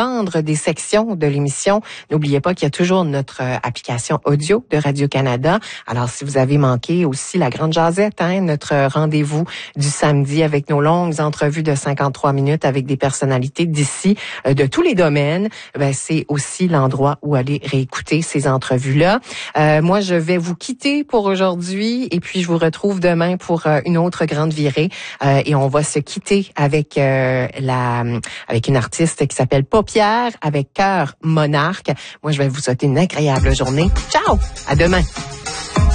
entendre des sections de l'émission, n'oubliez pas qu'il y a toujours notre application audio de Radio-Canada. Alors, si vous avez manqué aussi la Grande Jazette, notre rendez-vous du samedi avec nos longues entrevues de 53 minutes avec des personnalités d'ici, de tous les domaines, c'est aussi l'endroit où aller réécouter ces entrevues-là. Moi, je vais vous quitter pour aujourd'hui et puis je vous retrouve demain pour une autre grande virée et on va se quitter avec avec une artiste qui s'appelle Paupières avec Cœur Monarque. Moi, je vais vous souhaiter une agréable journée. Ciao! À demain!